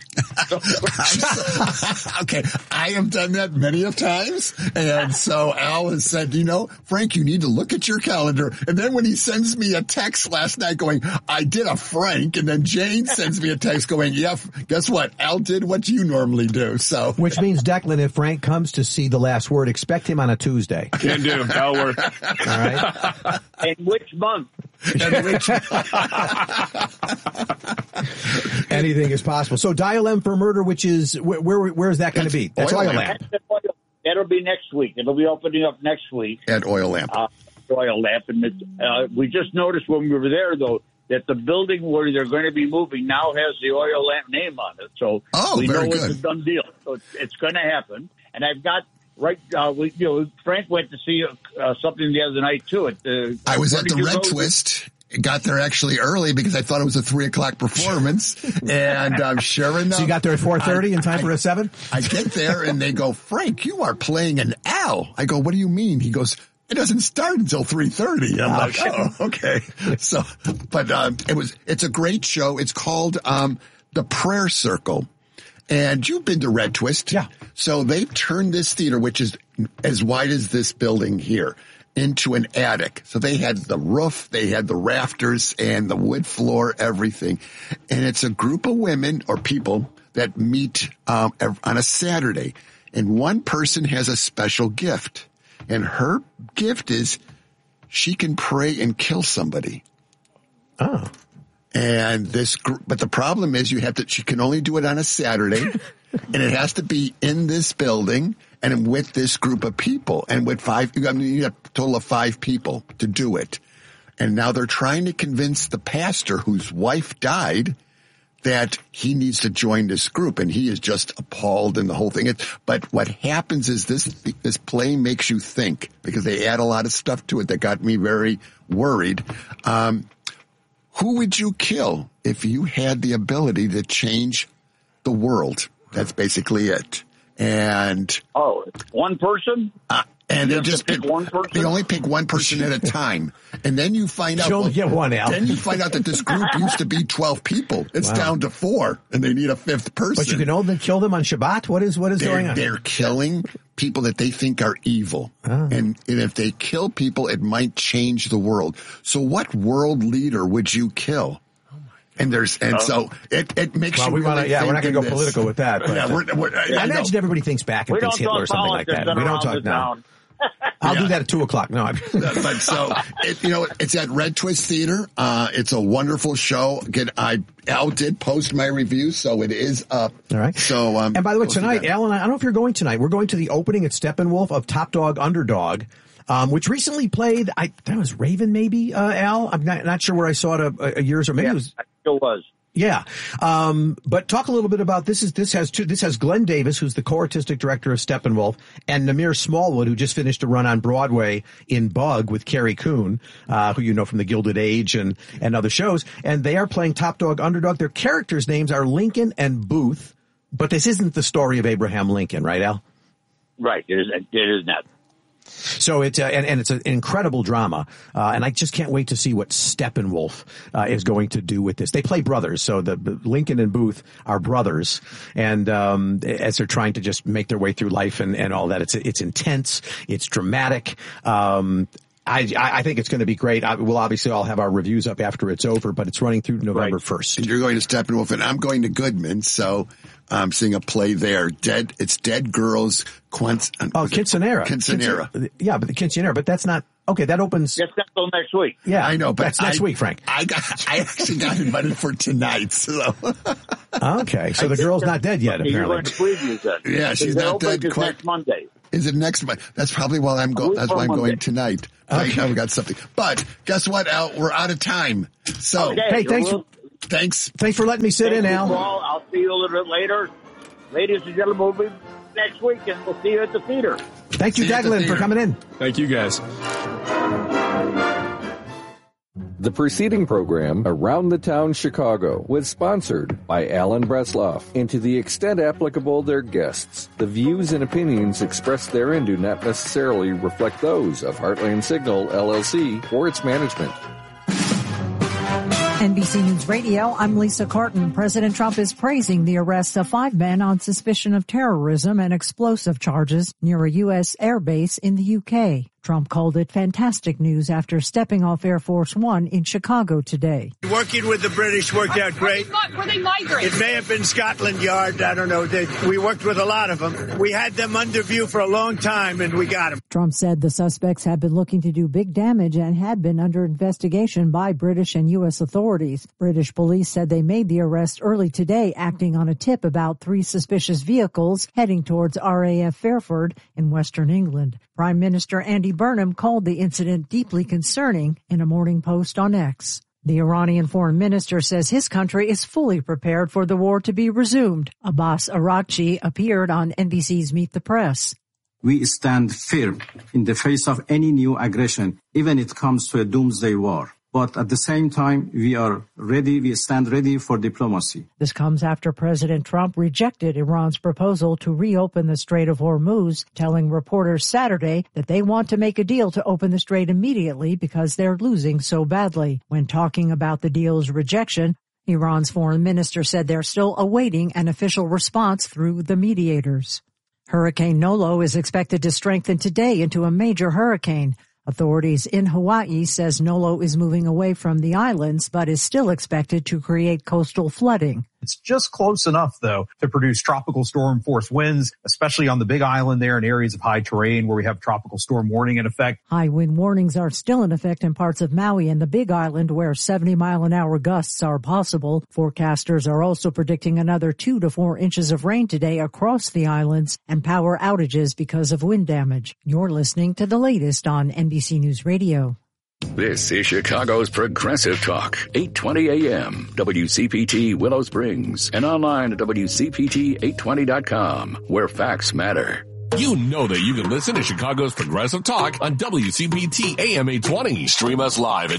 Okay, I have done that many of times, and so Al has said, Frank, you need to look at your calendar. And then when he sends me a text last night going, I did a Frank, and then Jane sends me a text going, yeah, guess what? Al did what you normally do. So, which means, Declan, if Frank comes to see The Last Word, expect him on a Tuesday. Can do. That'll work. All right. In which month? Anything is possible. So Dial M for Murder, which is where is that going to be? That's Oil Lamp. That'll be next week. It'll be opening up next week at Oil Lamp. Oil Lamp, and we just noticed when we were there though that the building where they're going to be moving now has the Oil Lamp name on it. So we know it's a done deal. So it's going to happen. And I've got. Right, Frank went to see something the other night too. I was at the Red Twist. Got there actually early because I thought it was a 3:00 performance, and sure enough, so you got there at 4:30 in time for a 7. I get there and they go, Frank, you are playing an Al. I go, what do you mean? He goes, it doesn't start until 3:30. I'm like, oh, okay. So, but it's a great show. It's called The Prayer Circle. And you've been to Red Twist. Yeah. So they've turned this theater, which is as wide as this building here, into an attic. So they had the roof, they had the rafters and the wood floor, everything. And it's a group of women or people that meet on a Saturday. And one person has a special gift. And her gift is she can pray and kill somebody. Oh. And but the problem is she can only do it on a Saturday and it has to be in this building and with this group of people and with you need a total of 5 people to do it. And now they're trying to convince the pastor whose wife died that he needs to join this group, and he is just appalled in the whole thing. But what happens is this play makes you think because they add a lot of stuff to it that got me very worried. Who would you kill if you had the ability to change the world? That's basically it. And one person? And they just pick one person. They only pick one person at a time, and then you find out. You only get one, Al. Then you find out that this group used to be 12 people. It's down to 4, and they need a 5th person. But you can only kill them on Shabbat. What is going on? They're killing people that they think are evil, and if they kill people, it might change the world. So, what world leader would you kill? And so it makes you really think. We're not going to go political with that. But, I imagine everybody thinks back and thinks Hitler or something like that. We don't talk now. I'll do that at 2:00. No, but so it's at Red Twist Theater. It's a wonderful show. Al did post my review, so it is up. All right. So and by the way, tonight, Al and I don't know if you're going tonight. We're going to the opening at Steppenwolf of Top Dog Underdog. Which recently played, that was Raven, maybe, Al? I'm not sure where I saw it a years or maybe it was. It still was. Yeah. But talk a little bit about this has Glenn Davis, who's the co-artistic director of Steppenwolf, and Namir Smallwood, who just finished a run on Broadway in Bug with Carrie Coon, who you know from the Gilded Age and other shows. And they are playing Top Dog Underdog. Their characters' names are Lincoln and Booth, but this isn't the story of Abraham Lincoln, right, Al? Right. It is not. So it's it's an incredible drama, and I just can't wait to see what Steppenwolf is going to do with this. They play brothers, so the Lincoln and Booth are brothers, and as they're trying to just make their way through life and all that, it's intense, it's dramatic. I think it's going to be great. We'll obviously all have our reviews up after it's over, but it's running through November 1st. And you're going to Steppenwolf, and I'm going to Goodman, so I'm seeing a play there. It's Dead Girls. Quinceanera. Yeah, but the Quinceanera, but that's not, okay, that opens. That's not till next week. Yeah, I know, but that's next week, Frank. I actually got invited for tonight, so. Okay, so the girl's not dead yet, apparently. You're going to preview that. Yeah, she's not dead. Next Monday. Is it next Monday? That's probably why I'm going. That's why I'm going tonight. Okay. I've got something. But guess what, Al? We're out of time. So, hey, thanks for letting me sit in, Al. I'll see you a little bit later. Ladies and gentlemen, we'll be next week, and we'll see you at the theater. Thank you, Declan, for coming in. Thank you, guys. The preceding program, Around the Town Chicago, was sponsored by Alan Bresloff, and to the extent applicable their guests. The views and opinions expressed therein do not necessarily reflect those of Heartland Signal, LLC, or its management. NBC News Radio, I'm Lisa Carton. President Trump is praising the arrest of 5 men on suspicion of terrorism and explosive charges near a U.S. airbase in the UK. Trump called it fantastic news after stepping off Air Force One in Chicago today. Working with the British worked out great. Were they migrants? It may have been Scotland Yard. I don't know. We worked with a lot of them. We had them under view for a long time, and we got them. Trump said the suspects had been looking to do big damage and had been under investigation by British and U.S. authorities. British police said they made the arrest early today, acting on a tip about 3 suspicious vehicles heading towards RAF Fairford in Western England. Prime Minister Andy Burnham called the incident deeply concerning in a Morning Post on X. The Iranian foreign minister says his country is fully prepared for the war to be resumed. Abbas Araghchi appeared on NBC's Meet the Press. We stand firm in the face of any new aggression, even if it comes to a doomsday war. But at the same time, we stand ready for diplomacy. This comes after President Trump rejected Iran's proposal to reopen the Strait of Hormuz, telling reporters Saturday that they want to make a deal to open the strait immediately because they're losing so badly. When talking about the deal's rejection, Iran's foreign minister said they're still awaiting an official response through the mediators. Hurricane Nolo is expected to strengthen today into a major hurricane. Authorities in Hawaii says Nolo is moving away from the islands, but is still expected to create coastal flooding. It's just close enough, though, to produce tropical storm force winds, especially on the Big Island there in areas of high terrain where we have tropical storm warning in effect. High wind warnings are still in effect in parts of Maui and the Big Island where 70-mile-an-hour gusts are possible. Forecasters are also predicting another 2 to 4 inches of rain today across the islands and power outages because of wind damage. You're listening to the latest on NBC News Radio. This is Chicago's Progressive Talk, 820 AM, WCPT Willow Springs, and online at WCPT820.com, where facts matter. You know that you can listen to Chicago's Progressive Talk on WCPT AM 820. Stream us live at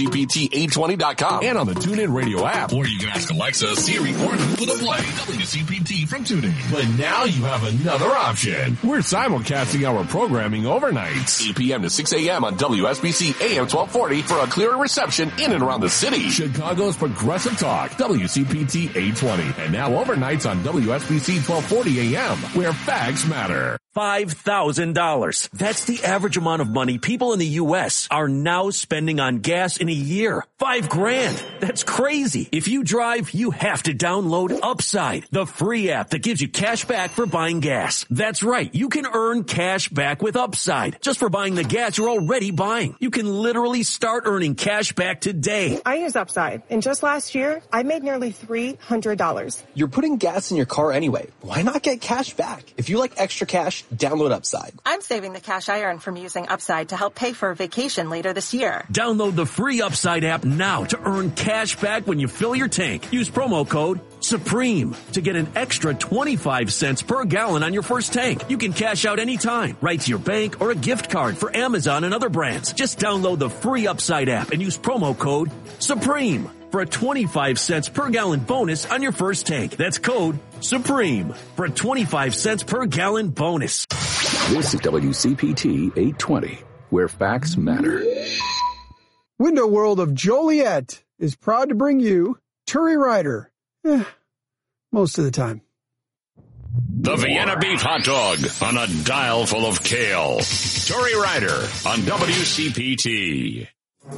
WCPT820.com and on the TuneIn Radio app. Or you can ask Alexa, Siri, or Google to play WCPT from TuneIn. But now you have another option. We're simulcasting our programming overnights, 8 p.m. to 6 a.m. on WSBC AM 1240 for a clearer reception in and around the city. Chicago's Progressive Talk, WCPT 820. And now overnights on WSBC 1240 AM, where facts matter. $5,000. That's the average amount of money people in the U.S. are now spending on gas in a year. $5,000. That's crazy. If you drive, you have to download Upside, the free app that gives you cash back for buying gas. That's right. You can earn cash back with Upside just for buying the gas you're already buying. You can literally start earning cash back today. I use Upside, and just last year, I made nearly $300. You're putting gas in your car anyway. Why not get cash back? If you like extra cash, download Upside. I'm saving the cash I earn from using Upside to help pay for a vacation later this year. Download the free Upside app now to earn cash back when you fill your tank. Use promo code SUPREME to get an extra 25 cents per gallon on your first tank. You can cash out anytime, right to your bank or a gift card for Amazon and other brands. Just download the free Upside app and use promo code SUPREME for a 25 cents per gallon bonus on your first tank. That's code SUPREME for a 25 cents per gallon bonus. This is WCPT 820, where facts matter. Window World of Joliet is proud to bring you Turi Ryder. Most of the time. The Vienna Beef Hot Dog on a dial full of kale. Turi Ryder on WCPT.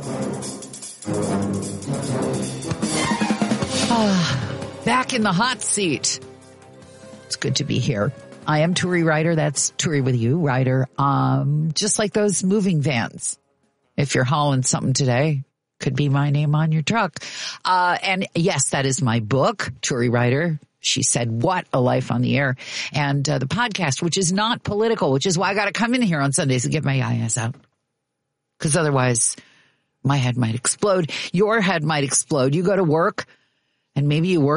Back in the hot seat. It's good to be here. I am Turi Ryder. That's Turi with you, Ryder. Just like those moving vans. If you're hauling something today, could be my name on your truck. And yes, that is my book, Turi Ryder. She said, what a life on the air. And the podcast, which is not political, which is why I got to come in here on Sundays and get my ass out. Because otherwise, my head might explode. Your head might explode. You go to work and maybe you work